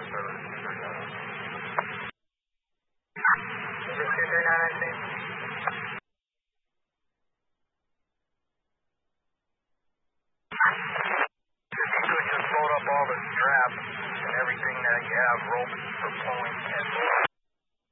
All the straps and everything that you have, ropes for pulling and